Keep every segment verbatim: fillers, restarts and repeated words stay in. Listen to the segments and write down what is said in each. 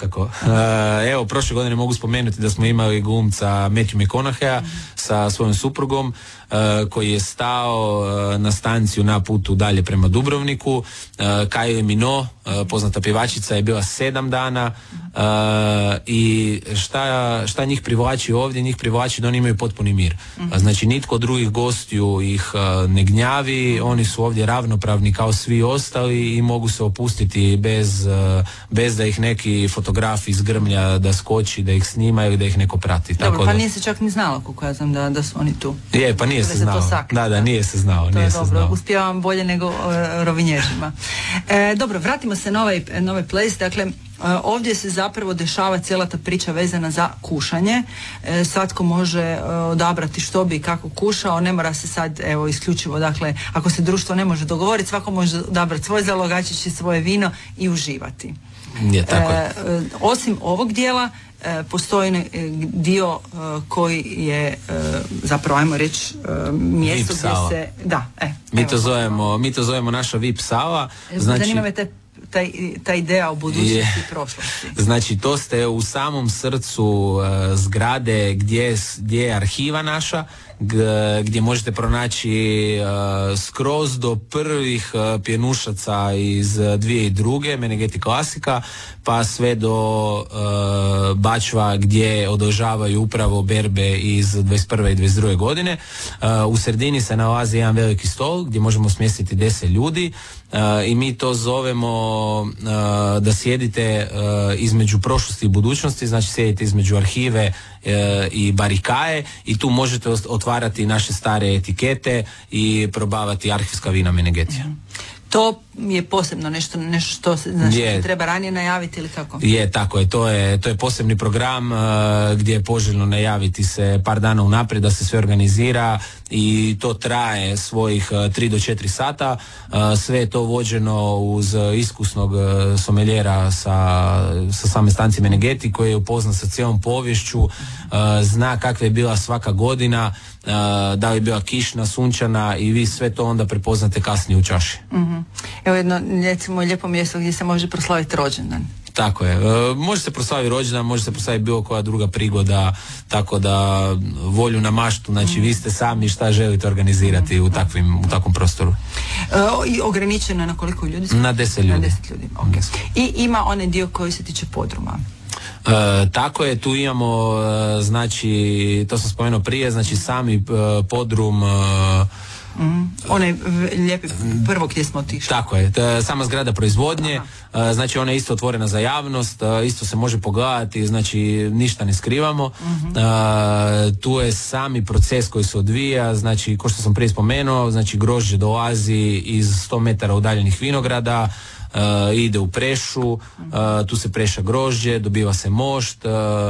Svakako. Evo, prošle godine mogu spomenuti da smo imali glumca Matthew McConaughey mm. sa svojom suprugom koji je stao na stanciju na putu dalje prema Dubrovniku. Kylie Minogue, poznata pjevačica, je bila sedam dana i šta, šta njih privlači ovdje? Njih privlači da oni imaju potpuni mir. Znači nitko od drugih gostiju ih ne gnjavi, oni su ovdje ravnopravni kao svi ostali i mogu se opustiti bez, bez da ih neki fotograf iz grmlja da skoči, da ih snima ili da ih neko prati. Dobro, Tako pa da... nije se čak ni znalo kako ja znam da, da su oni tu. Je, pa nije se znao. Da, da, nije se znao. To nije je se dobro, znao. uspijevam bolje nego uh, rovinježima. E, dobro, vratimo se na ovaj, na ovaj ples. Dakle, ovdje se zapravo dešava cijela ta priča vezana za kušanje. E, svatko može e, odabrati što bi i kako kušao, ne mora se sad evo isključivo, dakle, ako se društvo ne može dogovoriti, svako može odabrati svoj zalogačić i svoje vino i uživati. Je, tako je. E, osim ovog dijela, e, postoji dio e, koji je e, zapravo, ajmo reći, e, mjesto gdje se... Da, e, mi, to zovemo, mi to zovemo naša V I P sala. Znači, zanima me te Taj, ta ideja u budućnosti je, i prošlosti. Znači to ste u samom srcu uh, zgrade gdje, gdje je arhiva naša, gdje možete pronaći uh, skroz do prvih uh, pjenušaca iz dvije i druge, Menegeti klasika, pa sve do uh, Bačva gdje održavaju upravo berbe iz dvadeset prve i dvadeset druge godine. Uh, u sredini se nalazi jedan veliki stol gdje možemo smjestiti deset ljudi. Uh, i mi to zovemo uh, da sjedite uh, između prošlosti i budućnosti, znači sjedite između arhive uh, i barikaje i tu možete otvarati naše stare etikete i probavati arhivska vina Menegetija. Mm. To je posebno nešto, nešto što se, znači, je, treba ranije najaviti ili kako? Je, tako je. To je, to je posebni program uh, gdje je poželjno najaviti se par dana unaprijed da se sve organizira i to traje svojih uh, tri do četiri sata. Uh, sve je to vođeno uz iskusnog uh, someljera sa, sa same stancije Menegeti koji je upoznat sa cijelom povješću, uh, zna kakva je bila svaka godina, uh, da li je bila kišna, sunčana i vi sve to onda prepoznate kasnije u čaši. Mm-hmm. Evo jedno, recimo, lijepo mjesto gdje se može proslaviti rođendan. Tako je. E, može se proslaviti rođendan, može se proslaviti bilo koja druga prigoda, tako da volju na maštu, znači mm. vi ste sami šta želite organizirati mm. u, takvim, u takvom prostoru. E, I ograničeno na koliko ljudi? Su? Na deset ljudi. Na deset ljudi, ok. Deset. I ima onaj dio koji se tiče podruma. E, tako je, tu imamo, e, znači, to sam spomenuo prije, znači sami e, podrum... E, Mm, onaj lijepi prvo gdje smo otišli. Tako je, t- sama zgrada proizvodnje, a, znači ona je isto otvorena za javnost, a, isto se može pogledati, znači ništa ne skrivamo. Mm-hmm. A, tu je sami proces koji se odvija, znači kao što sam prije spomenuo, znači grožđe dolazi iz sto metara udaljenih vinograda, Uh, ide u prešu, uh, tu se preša grožđe, dobiva se mošt, uh,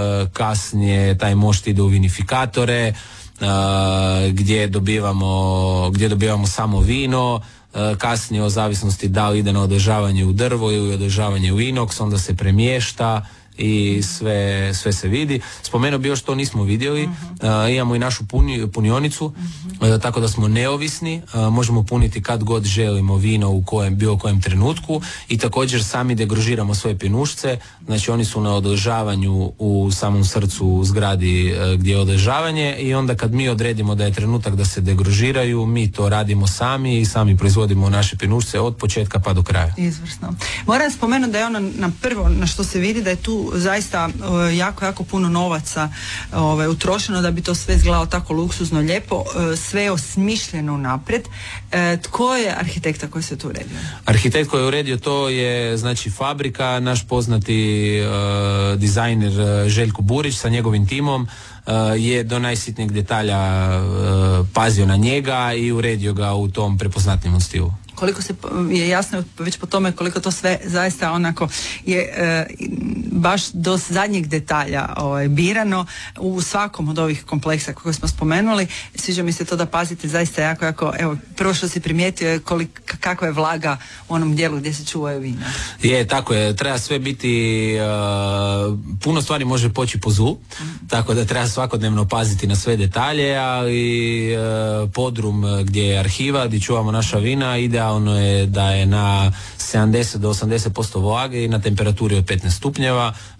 kasnije taj mošt ide u vinifikatore, uh, gdje dobivamo, gdje dobivamo samo vino, uh, kasnije o zavisnosti da li ide na održavanje u drvo ili održavanje u inoks, onda se premješta i sve, sve se vidi. Spomenuo bi još što nismo vidjeli, uh-huh. uh, imamo i našu puni, punionicu, uh-huh. uh, tako da smo neovisni, uh, možemo puniti kad god želimo vino u kojem, bilo kojem trenutku i također sami degrožiramo svoje pjenušce, znači oni su na održavanju u samom srcu zgradi uh, gdje je održavanje i onda kad mi odredimo da je trenutak da se degrožiraju, mi to radimo sami i sami proizvodimo naše pjenušce od početka pa do kraja. Izvrsno. Moram spomenuti da je ono na prvo na što se vidi da je tu zaista uh, jako, jako puno novaca uh, utrošeno da bi to sve izgledalo tako luksuzno, lijepo, uh, sve je osmišljeno unaprijed. Uh, tko je arhitekta koji se tu uredio? Arhitekt koji je uredio to je znači Fabrika, naš poznati uh, dizajner uh, Željko Burić sa njegovim timom. Uh, je do najsitnijeg detalja uh, pazio na njega i uredio ga u tom prepoznatljivom stilu. Koliko se je jasno već po tome koliko to sve zaista onako je e, baš do zadnjeg detalja ovaj, birano u svakom od ovih kompleksa koje smo spomenuli. Sviđa mi se to da pazite zaista jako, jako, evo, prvo što si primijetio je koliko, kakva je vlaga u onom dijelu gdje se čuvaju vina. Je, tako je, treba sve biti, uh, puno stvari može poći po zlu, mm. tako da treba svakodnevno paziti na sve detalje, ali uh, podrum gdje je arhiva, gdje čuvamo naša vina, idealno je da je na sedamdeset do osamdeset posto vlage i na temperaturi od petnaest stupnjeva.